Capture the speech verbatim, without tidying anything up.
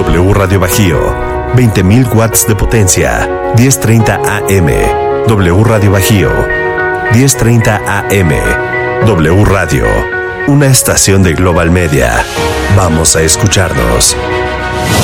W Radio Bajío, veinte mil watts de potencia, diez treinta A M. W Radio Bajío, diez treinta A M. W Radio, una estación de Global Media. Vamos a escucharnos.